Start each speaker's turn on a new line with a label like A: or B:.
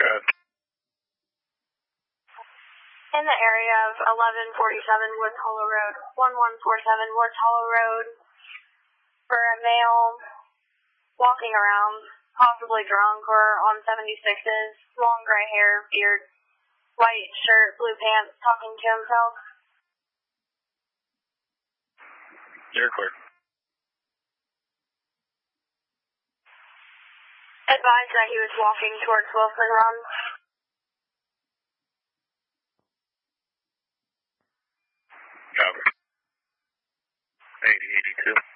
A: ahead.
B: In the area of 1147 Woods Hollow Road, 1147 Woods Hollow Road, for a male walking around, possibly drunk or on 76s, long gray hair, beard, white shirt, blue pants, talking to himself.
A: You're clear.
B: Advised that he was walking towards Wilson Run.
A: Copy. 8082.